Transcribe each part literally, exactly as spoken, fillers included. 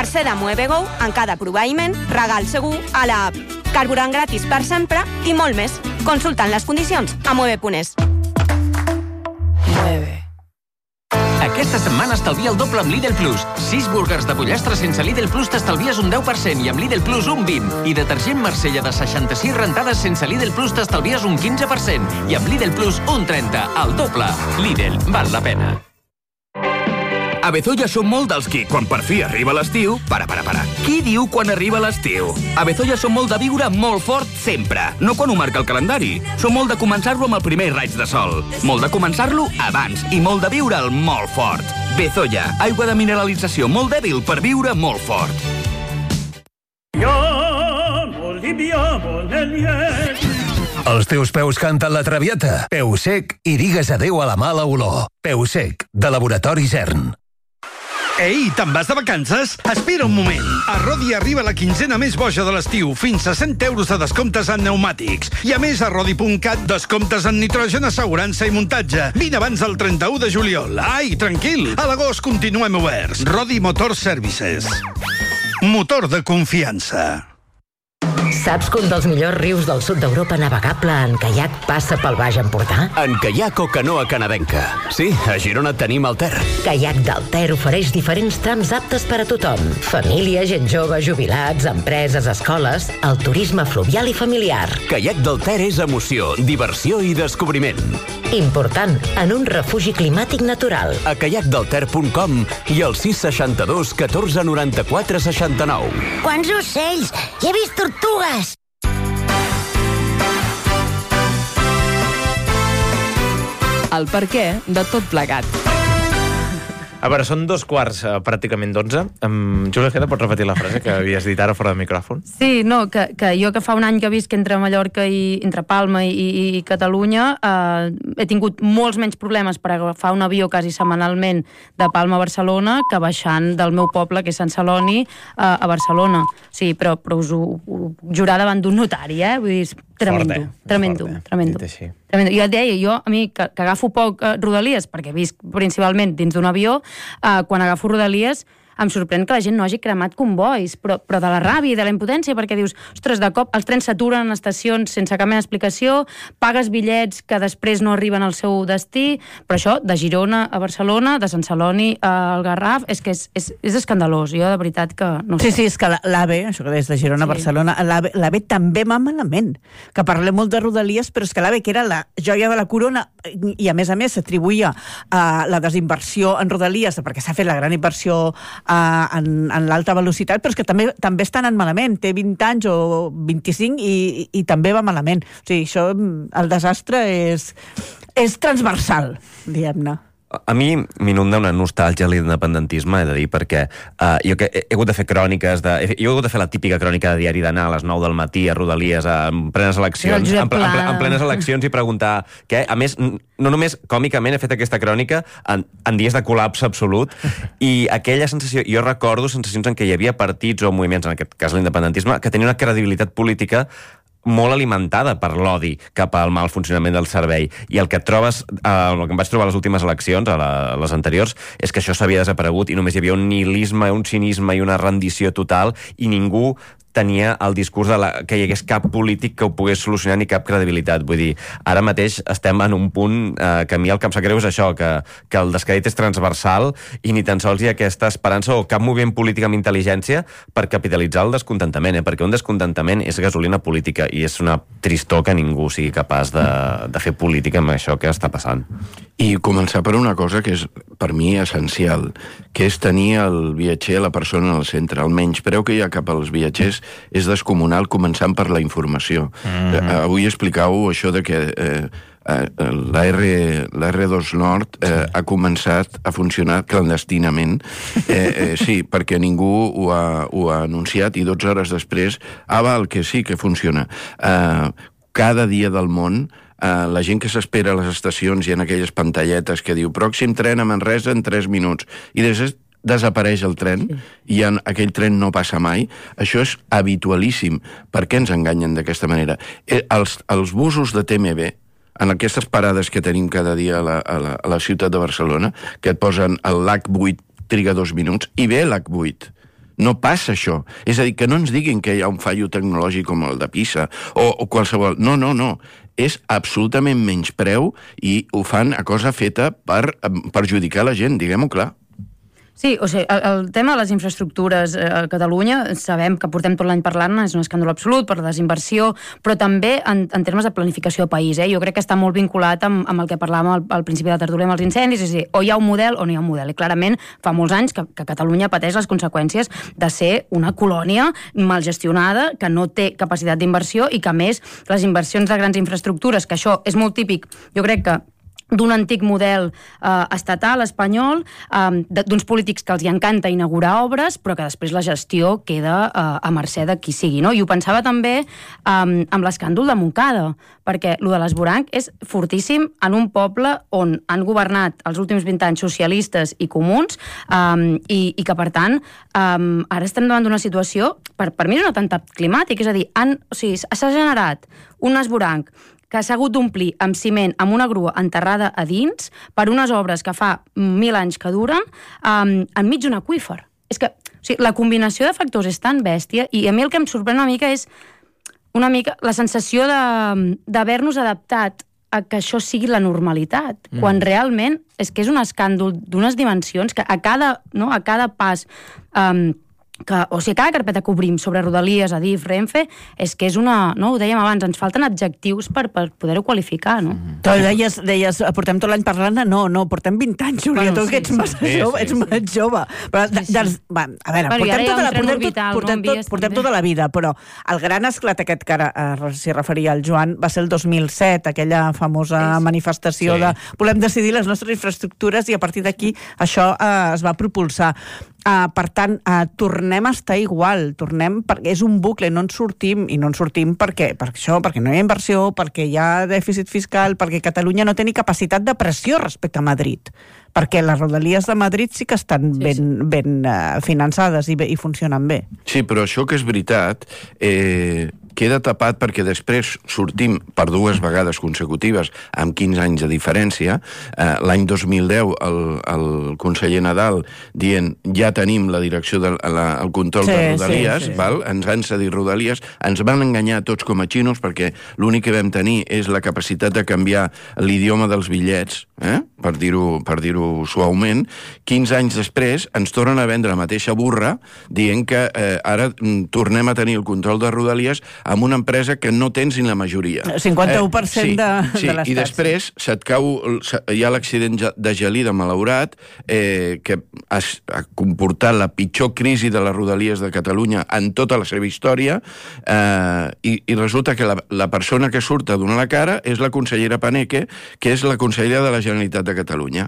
Mercè de Muevego, en cada proveïment, regal segur a l'app. Carburant gratis per sempre i molt més. Consultant les condicions a mueve punt es. Mueve. Aquesta setmana estalvia el doble amb Lidl Plus. sis búrguers de pollastre sense Lidl Plus t'estalvies un deu per cent i amb Lidl Plus un vint. I detergent Marsella de seixanta-sis rentades sense Lidl Plus t'estalvies un quinze per cent i amb Lidl Plus un trenta, el doble. Lidl, val la pena. A Bezoya som molt dels qui, quan per fi arriba l'estiu... Para, para, para. Qui diu quan arriba l'estiu? A Bezoya som molt de viure molt fort sempre, no quan ho marca el calendari. Som molt de començar-lo amb el primer raig de sol. Molt de començar-lo abans i molt de viure'l molt fort. Bezoya, aigua de mineralització molt dèbil per viure molt fort. Els teus peus canten la traviata. Peu sec i digues adeu a la mala olor. Peu sec, de Laboratori Zern. Ei, te'n vas de vacances? Espera un moment. A Rodi arriba la quinzena més boja de l'estiu, fins a cent euros de descomptes en pneumàtics. I a més, a Rodi punt cat, descomptes en nitrogen, assegurança i muntatge. Vine abans del trenta-u de juliol. Ai, tranquil, a l'agost continuem oberts. Rodi Motor Services. Motor de confiança. Saps que un dels millors rius del sud d'Europa navegable en caiac passa pel Baix Empordà? En caiac o canoa canadenca. Sí, a Girona tenim el Ter. Caiac del Ter ofereix diferents trams aptes per a tothom. Família, gent jove, jubilats, empreses, escoles, el turisme fluvial i familiar. Caiac del Ter és emoció, diversió i descobriment. Important, en un refugi climàtic natural. A caiac del ter punt com i al sis seixanta-dos catorze noranta-quatre seixanta-nou. Quants ocells! Hi he vist tortugues! El perquè de tot plegat. A veure, són dos quarts, eh, pràcticament d'onze. Um, Júlia Ojeda, pots repetir la frase que havies dit ara fora de micròfon? Sí, no, que, que jo que fa un any que visc entre Mallorca i entre Palma i, i, i Catalunya eh, he tingut molts menys problemes per agafar un avió quasi setmanalment de Palma a Barcelona que baixant del meu poble, que és Sant Celoni, eh, a Barcelona. Sí, però, però us ho, ho jurar davant d'un notari, eh? Vull dir, tremendo, Fort, eh? tremendo, Fort, eh? tremendo. tremendo. Jo et deia, jo, a mi, que, que agafo poc eh, Rodalies, perquè visc principalment dins d'un avió, eh, quan agafo Rodalies em sorprèn que la gent no hagi cremat convois, però, però de la ràbia i de la impotència, perquè dius, ostres, de cop els trens s'aturen en estacions sense cap mena d'explicació, pagues bitllets que després no arriben al seu destí, però això, de Girona a Barcelona, de Sant Celoni al Garraf, és que és, és, és escandalós. Jo, de veritat, que no sé. Sí, sí, és que l'AVE, això que des de Girona a Sí. Barcelona, l'AVE també va malament, que parlem molt de Rodalies, però és que l'AVE, que era la joia de la corona, i a més a més s'atribuïa a la desinversió en Rodalies, perquè s'ha fet la gran inversió Uh, en, en l'alta velocitat, però és que també també estan en malament, té vint anys o vint-i-cinc i, i, i també va malament. O sigui, això, el desastre és, és transversal, diguem-ne. A mi m'inunda una nostàlgia a l'independentisme, he de dir, perquè uh, jo que he, he hagut de fer cròniques, de, he, jo he hagut de fer la típica crònica de diari d'anar a les nou del matí a Rodalies, a, en plenes eleccions, en, en, en plenes eleccions i preguntar què. A més, no només còmicament he fet aquesta crònica en, en dies de col·lapse absolut, i aquella sensació, jo recordo sensacions en què hi havia partits o moviments, en aquest cas l'independentisme, que tenien una credibilitat política molt alimentada per l'odi cap al mal funcionament del servei. I el que et trobes, eh, el que em vaig trobar a les últimes eleccions, a, la, a les anteriors, és que això s'havia desaparegut i només hi havia un nihilisme, un cinisme i una rendició total, i ningú tenia el discurs de la, que hi hagués cap polític que ho pogués solucionar ni cap credibilitat. Vull dir, ara mateix estem en un punt eh, que a mi el que em sap greu és això, que, que el descrèdit és transversal i ni tan sols hi ha aquesta esperança o cap moviment polític amb intel·ligència per capitalitzar el descontentament, eh? Perquè un descontentament és gasolina política i és una tristor que ningú sigui capaç de, de fer política amb això que està passant. I començar per una cosa que és, per mi, essencial, que és tenir el viatger, la persona al centre. El menyspreu que hi ha cap als viatgers és descomunal, començant per la informació. Mm-hmm. Eh, avui explicàveu això de que eh, eh, la R dos Nord eh, ha començat a funcionar clandestinament. Eh, eh, sí, perquè ningú ho ha, ho ha anunciat i dotze hores després, ah, val, que sí, que funciona. Eh, cada dia del món, Uh, la gent que s'espera a les estacions i en aquelles pantalletes que diu pròxim tren a Manresa en tres minuts i després desapareix el tren sí. i en aquell tren no passa mai, això és habitualíssim. Per què ens enganyen d'aquesta manera? Eh, els, els busos de T M B, en aquestes parades que tenim cada dia a la, a la, a la ciutat de Barcelona, que et posen el L H vuit triga dos minuts, i ve l'H vuit. No passa això. És a dir, que no ens diguin que hi ha un fallo tecnològic com el de Pisa o, o qualsevol... No, no, no. És absolutament menyspreu i ho fan a cosa feta per perjudicar la gent, diguem-ho clar. Sí, o sigui, el, el tema de les infraestructures a Catalunya, sabem que portem tot l'any parlant-ne, és un escàndol absolut per la desinversió, però també en, en termes de planificació de país. Eh? Jo crec que està molt vinculat amb, amb el que parlàvem al, al principi de la tertúlia amb els incendis, és a dir, o hi ha un model o no hi ha un model. I clarament fa molts anys que, que Catalunya pateix les conseqüències de ser una colònia mal gestionada, que no té capacitat d'inversió i que, a més, les inversions de grans infraestructures, que això és molt típic, jo crec que d'un antic model eh, estatal, espanyol, eh, d'uns polítics que els hi encanta inaugurar obres, però que després la gestió queda eh, a mercè de qui sigui, no? I ho pensava també eh, amb l'escàndol de Montcada, perquè lo de l'Esvoranc és fortíssim en un poble on han governat els últims vint anys socialistes i comuns eh, i, i que, per tant, eh, ara estem davant d'una situació, per, per mi és un atemptat climàtic, és a dir, han, o sigui, s'ha generat un esvoranc que s'ha hagut d'omplir amb ciment, amb una grua enterrada a dins, per unes obres que fa mil anys que duren, um, enmig d'un aqüífer. És que, o sigui, la combinació de factors és tan bèstia, i a mi el que em sorprèn una mica és una mica la sensació d'haver-nos adaptat a que això sigui la normalitat, mm. quan realment és que és un escàndol d'unes dimensions que a cada, no, a cada pas... Um, que, o sigui, cada carpeta que obrim sobre Rodalies, Adif, Renfe, és que és una... No, ho dèiem abans, ens falten adjectius per, per poder-ho qualificar, no? Mm-hmm. Tu deies, deies, portem tot l'any parlant, no, no, portem vint anys, Júlia, bueno, tu sí, que ets sí, massa sí, jove, sí, ets sí. més jove. Però, sí, sí. Dels, va, a veure, bueno, portem, tota la, portem, orbital, tot, portem, no tot, portem tota la vida, però el gran esclat aquest que ara eh, s'hi referia el Joan va ser el dos mil set, aquella famosa sí. manifestació sí. de volem decidir les nostres infraestructures, i a partir d'aquí això eh, es va propulsar. Uh, per tant, uh, tornem a estar igual, tornem, perquè és un bucle, no ens sortim, i no ens sortim perquè, per això, perquè no hi ha inversió, perquè hi ha dèficit fiscal, perquè Catalunya no té ni capacitat de pressió respecte a Madrid, perquè les Rodalies de Madrid sí que estan sí, ben, sí. ben uh, finançades i, i funcionen bé. Sí, però això que és veritat... Eh... queda tapat perquè després sortim per dues vegades consecutives amb quinze anys de diferència. Eh, l'any dos mil deu el, el conseller Nadal dient ja tenim la direcció del la, el control sí, de Rodalies, sí, sí. Val? Ens han cedit Rodalies, ens van enganyar tots com a xinos perquè l'únic que vam tenir és la capacitat de canviar l'idioma dels bitllets, eh? per dir-ho per dir-ho suaument. quinze anys després ens tornen a vendre la mateixa burra dient que eh, ara mm, tornem a tenir el control de Rodalies amb una empresa que no tens ni la majoria. cinquanta-u per cent eh, sí, de, sí, de l'estat. I després se't cau, hi ha l'accident de Gelida malaurat, eh, que ha, ha comportat la pitjor crisi de les Rodalies de Catalunya en tota la seva història, eh, i, i resulta que la, la persona que surt a donar la cara és la consellera Paneque, que és la consellera de la Generalitat de Catalunya.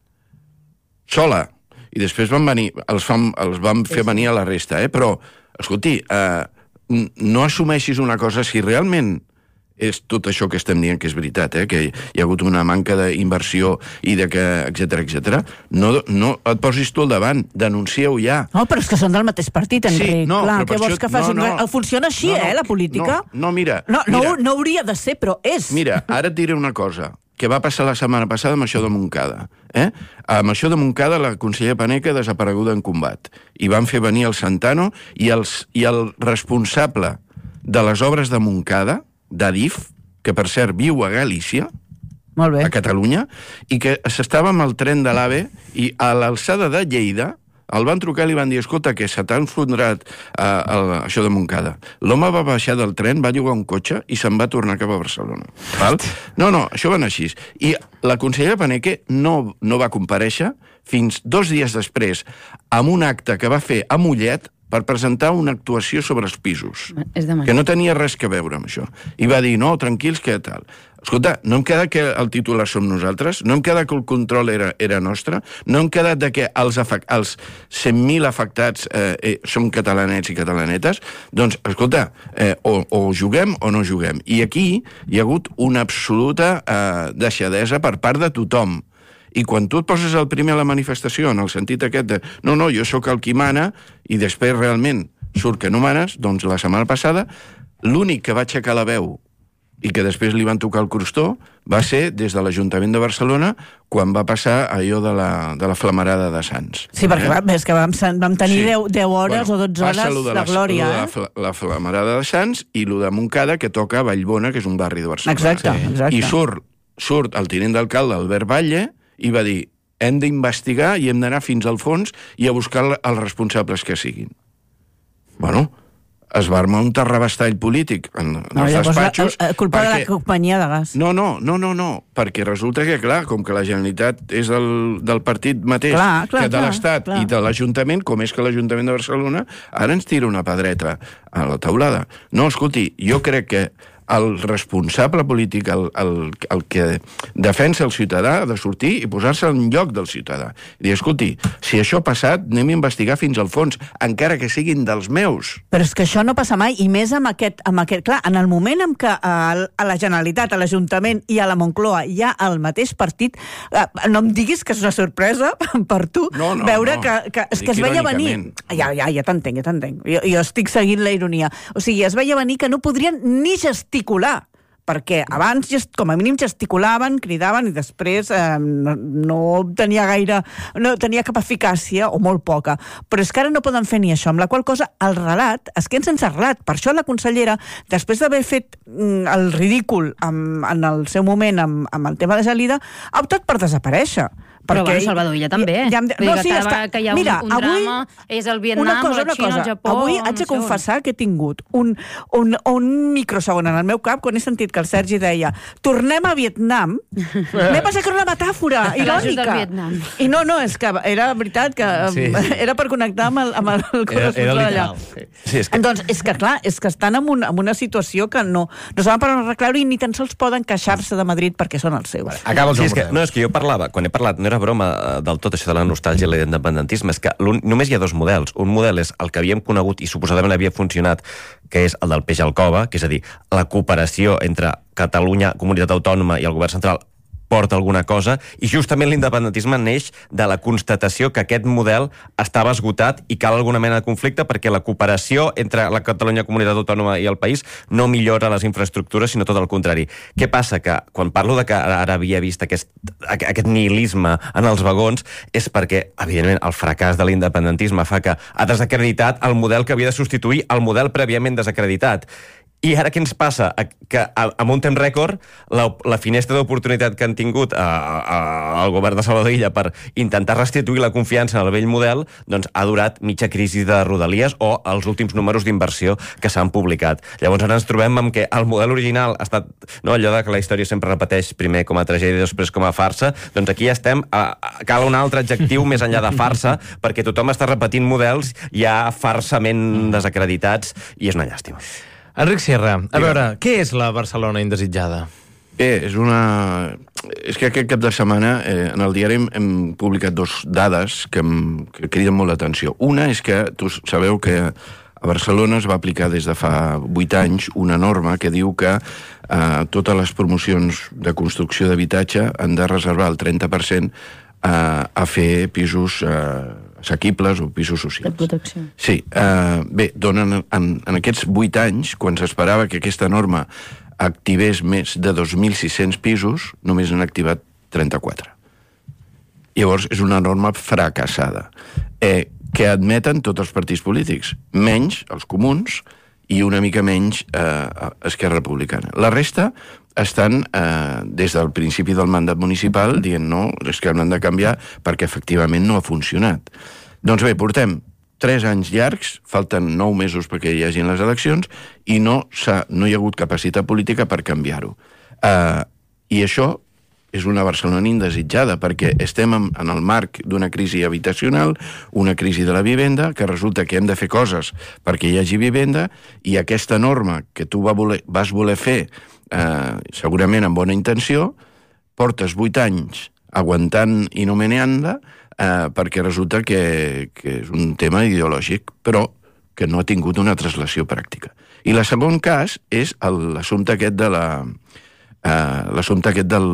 Sola. I després van venir, els, fan, els van fer venir a la resta, eh? Però, escolti, eh, no assumeixis una cosa si realment és tot això que estem dient que és veritat, eh? Que hi ha hagut una manca d'inversió i de que, etcètera, etcètera. No, no et posis tu al davant, denuncieu ja. No, però és que són del mateix partit, Enric. Sí, no, clar, què vols això, que facin? No, no, funciona així, no, no, eh, la política? No, no mira, no, no, mira. No hauria de ser, però és. Mira, ara et diré una cosa que va passar la setmana passada amb això de Montcada. Eh? Amb això de Montcada, la consellera Paneque desapareguda en combat. I van fer venir el Santano i, els, i el responsable de les obres de Montcada, d'Adif, que per cert viu a Galícia, molt bé, a Catalunya, i que s'estava amb el tren de l'AVE i a l'alçada de Lleida el van trucar i li van dir, escolta, que se t'ha enfondrat uh, això de Montcada. L'home va baixar del tren, va llogar un cotxe i se'n va tornar cap a Barcelona. Val? No, no, això va anar així. I la consellera Paneque no, no va comparèixer fins dos dies després amb un acte que va fer a Mollet per presentar una actuació sobre els pisos, que no tenia res que veure amb això. I va dir, no, tranquils, que tal. Escolta, no hem quedat que el titular som nosaltres? No hem quedat que el control era, era nostre? No hem quedat de que els, els cent mil afectats eh, eh, som catalanets i catalanetes? Doncs, escolta, eh, o, o juguem o no juguem. I aquí hi ha hagut una absoluta eh, deixadesa per part de tothom. I quan tu et poses el primer a la manifestació, en el sentit aquest de no, no, jo sóc el qui mana, i després realment surt que no manes, doncs la setmana passada l'únic que va aixecar la veu i que després li van tocar el crostó va ser des de l'Ajuntament de Barcelona quan va passar allò de la, de la flamarada de Sants. Sí, perquè eh? és que vam, vam tenir sí. deu hores bueno, o dotze hores de, de glòria. Eh? La, la flamarada de Sants i lo de Montcada, que toca a Vallbona, que és un barri de Barcelona. Exacte, sí. exacte. I surt, surt el tinent d'alcalde, Albert Batlle, i va dir hem d'investigar i hem d'anar fins al fons i a buscar els responsables que siguin. Bueno, es va armar un terrabastall polític en, en no, els despatxos. La, la, culpa perquè... de la companyia de gas. No, no, no, no, no, perquè resulta que, clar, com que la Generalitat és del, del partit mateix clar, clar, que de l'Estat i de l'Ajuntament, com és que l'Ajuntament de Barcelona, ara ens tira una pedreta a la taulada. No, escolti, jo crec que el responsable polític, el, el, el que defensa el ciutadà, ha de sortir i posar-se en lloc del ciutadà. I dir, escolti, si això ha passat, anem a investigar fins al fons, encara que siguin dels meus. Però és que això no passa mai, i més amb aquest... Amb aquest clar, en el moment en què a, a la Generalitat, a l'Ajuntament i a la Moncloa hi ha el mateix partit, eh, no em diguis que és una sorpresa per tu no, no, veure no. que, que, és que es veia venir... Ja, ja, ja t'entenc, ja t'entenc. Jo, jo estic seguint la ironia. O sigui, es veia venir que no podrien ni gesticular, perquè abans, com a mínim, gesticulaven, cridaven i després eh, no, no tenia gaire, no tenia cap eficàcia, o molt poca. Però és que ara no poden fer ni això, amb la qual cosa el relat es queden sense relat. Per això la consellera, després d'haver fet mm, el ridícul amb, en el seu moment amb, amb el tema de Gelida, ha optat per desaparèixer. Però bueno, Salvador Illa també. Ja, ja, no, sí, està... que hi ha Mira, un, un avui, drama, és el Vietnam, cosa, la Xina, cosa. el Japó... Avui haig de no confessar on. que he tingut un, un, un microsegon en el meu cap quan he sentit que el Sergi deia tornem a Vietnam. M'he pensat que era una metàfora irònica. I no, no, és que era veritat que sí. era per connectar amb el, amb el corresponsal d'allà. Sí, és que... Doncs és que clar, és que estan en, un, en una situació que no, no saben per on arreglar-ho i ni tan sols poden queixar-se de Madrid perquè són els seus. Vale, acaba sí, és que, no, és que jo parlava, quan he parlat, no era broma del tot això de la nostàlgia i l'independentisme, és que només hi ha dos models. Un model és el que havíem conegut i suposadament havia funcionat, que és el del peix al cova, que és a dir, la cooperació entre Catalunya, Comunitat Autònoma i el govern central porta alguna cosa, i justament l'independentisme neix de la constatació que aquest model estava esgotat i cal alguna mena de conflicte perquè la cooperació entre la Catalunya, Comunitat Autònoma i el país no millora les infraestructures, sinó tot el contrari. Què passa? Que quan parlo de que ara havia vist aquest, aquest nihilisme en els vagons és perquè, evidentment, el fracàs de l'independentisme fa que ha desacreditat el model que havia de substituir el model prèviament desacreditat. I ara què ens passa? Que amb un temps rècord la, la finestra d'oportunitat que han tingut a, a, al govern de Salvador Illa per intentar restituir la confiança en el vell model doncs ha durat mitja crisi de Rodalies o els últims números d'inversió que s'han publicat. Llavors ara ens trobem amb que el model original ha estat, no, allò de que la història sempre repeteix primer com a tragèdia i després com a farsa, doncs aquí ja estem, a, a, cal un altre adjectiu més enllà de farsa, perquè tothom està repetint models ja farsament desacreditats i és una llàstima. Enric Sierra, a veure, què és la Barcelona indesitjada? Bé, és una... És que aquest cap de setmana eh, en el diari hem, hem publicat dos dades que, em, que criden molt l'atenció. Una és que, tu sabeu que a Barcelona es va aplicar des de fa vuit anys una norma que diu que eh, totes les promocions de construcció d'habitatge han de reservar el trenta per cent a, a fer pisos eh, assequibles o pisos socials. De protecció. Sí. Eh, bé, donen en, en aquests vuit anys, quan s'esperava que aquesta norma activés més de dos mil sis-cents pisos, només n'han activat trenta-quatre. Llavors, és una norma fracassada, eh, que admeten tots els partits polítics, menys els comuns i una mica menys eh, Esquerra Republicana. La resta estan, eh, des del principi del mandat municipal, dient no, és que han de canviar perquè efectivament no ha funcionat. Doncs bé, portem tres anys llargs, falten nou mesos perquè hi hagin les eleccions, i no, no hi ha hagut capacitat política per canviar-ho. Eh, I això és una Barcelona indesitjada, perquè estem en, en el marc d'una crisi habitacional, una crisi de la vivenda, que resulta que hem de fer coses perquè hi hagi vivenda, i aquesta norma que tu va voler, vas voler fer, eh, segurament amb bona intenció, portes vuit anys aguantant i no meneant-la, eh, perquè resulta que, que és un tema ideològic, però que no ha tingut una translació pràctica. I el segon cas és l'assumpte aquest de la... Uh, l'assumpte aquest del...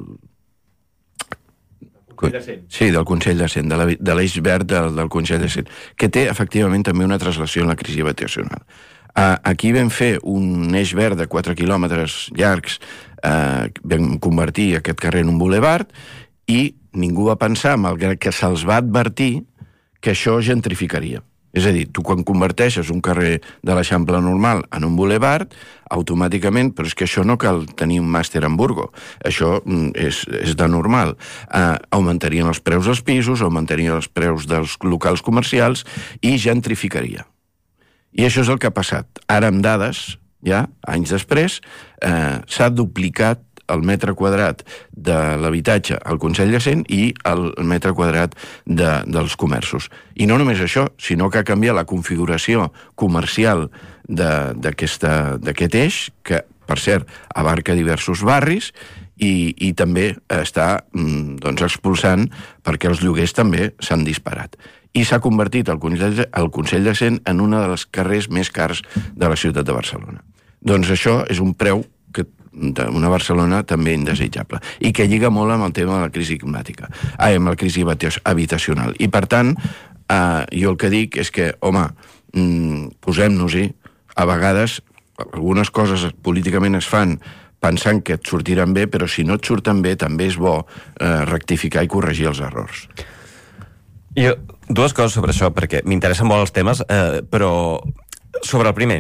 Sí, del Consell de Cent, de, la, de l'eix verd del, del Consell de Cent, que té efectivament també una translació en la crisi habitacional. Aquí vam fer un eix verd de quatre quilòmetres llargs, eh, vam convertir aquest carrer en un bulevard i ningú va pensar, malgrat que se'ls va advertir, que això gentrificaria. És a dir, tu quan converteixes un carrer de l'Eixample normal en un bulevard, automàticament, però és que això no cal tenir un màster en Burgo, això és, és de normal. Eh, augmentarien els preus dels pisos, augmentarien els preus dels locals comercials i gentrificaria. I això és el que ha passat. Ara, amb dades, ja, anys després, eh, s'ha duplicat el metre quadrat de l'habitatge al Consell de Cent i el metre quadrat de, dels comerços. I no només això, sinó que ha canviat la configuració comercial d'aquest eix, que, per cert, abarca diversos barris i, i també està doncs, expulsant perquè els lloguers també s'han disparat. I s'ha convertit el Consell, el Consell de Cent en un dels carrers més cars de la ciutat de Barcelona. Doncs això és un preu que d'una Barcelona també indesitjable i que lliga molt amb el tema de la crisi climàtica, ah, amb la crisi habitacional. I, per tant, eh, jo el que dic és que, home, mm, posem-nos-hi, a vegades algunes coses políticament es fan pensant que et sortiran bé, però si no et surten bé també és bo eh, rectificar i corregir els errors. Jo, dues coses sobre això, perquè m'interessen molt els temes, eh, però sobre el primer,